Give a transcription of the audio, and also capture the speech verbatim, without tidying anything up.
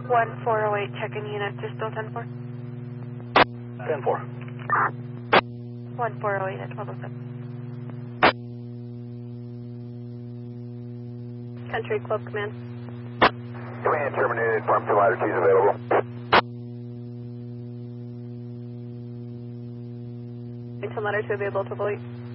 one four oh eight, check-in unit, just still ten four. ten four. one four oh eight at twelve oh seven. Country Club Command. Command terminated, pump ladder keys available. Until ladder two available to Voight.